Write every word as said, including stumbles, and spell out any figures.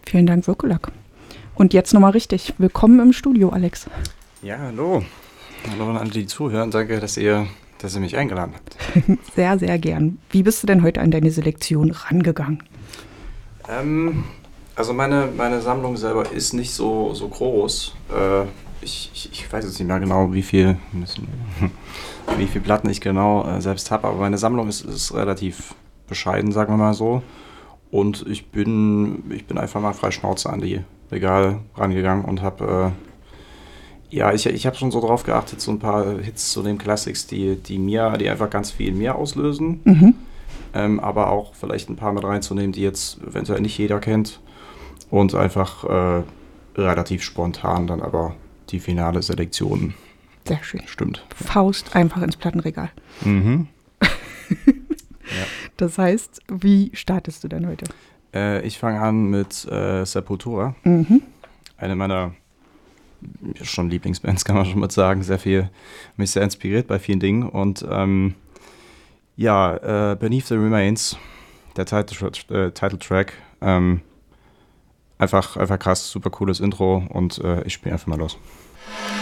Vielen Dank, Wirkulak. Und jetzt nochmal richtig. Willkommen im Studio, Alex. Ja, hallo. Hallo an alle, die zuhören. Danke, dass ihr, dass ihr mich eingeladen habt. Sehr, sehr gern. Wie bist du denn heute an deine Selektion rangegangen? Ähm, also meine, meine Sammlung selber ist nicht so, so groß. Äh, ich, ich, ich weiß jetzt nicht mehr genau, wie viel, wie viel Platten ich genau äh, selbst habe, aber meine Sammlung ist, ist relativ bescheiden, sagen wir mal so. Und ich bin, ich bin einfach mal frei Schnauze an die Regal rangegangen und habe, äh, ja, ich, ich habe schon so drauf geachtet, so ein paar Hits zu den Classics, die, die mir, die einfach ganz viel in mir auslösen. Mhm. Ähm, aber auch vielleicht ein paar mit reinzunehmen, die jetzt eventuell nicht jeder kennt. Und einfach äh, relativ spontan dann aber die finale Selektion. Sehr schön. Stimmt. Faust einfach ins Plattenregal. Mhm. Ja. Das heißt, wie startest du denn heute? Äh, ich fange an mit äh, Sepultura. Mhm. Eine meiner schon Lieblingsbands, kann man schon mal sagen. Sehr viel, mich sehr inspiriert bei vielen Dingen. Und ähm, ja, äh, Beneath the Remains, der Title, äh, Title Track, ähm, einfach, einfach krass, super cooles Intro und äh, ich spiele einfach mal los.